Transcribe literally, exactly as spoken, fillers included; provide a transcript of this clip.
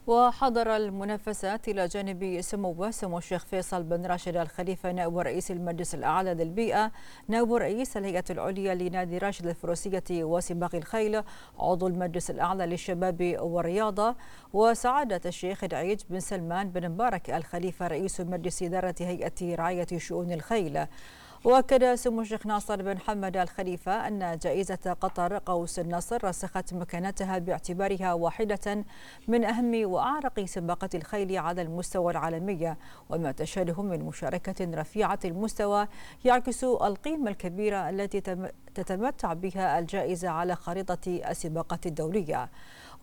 وحضر المنافسات إلى جانب سموه سمو الشيخ فيصل بن راشد آل خليفة نائب رئيس المجلس الأعلى للبيئة، نائب رئيس الهيئة العليا لنادي راشد الفروسية وسباق الخيل، عضو المجلس الأعلى للشباب والرياضة، وسعادة الشيخ العيج بن سلمان بن مبارك آل خليفة رئيس مجلس إدارة هيئة رعاية شؤون الخيل. وأكد سمو الشيخ ناصر بن حمد آل خليفة أن جائزة قطر قوس النصر رسخت مكانتها باعتبارها واحدة من أهم وأعرق سباقات الخيل على المستوى العالمي، وما تشهده من مشاركة رفيعة المستوى يعكس القيمة الكبيرة التي تتمتع بها الجائزة على خريطة السباقات الدولية.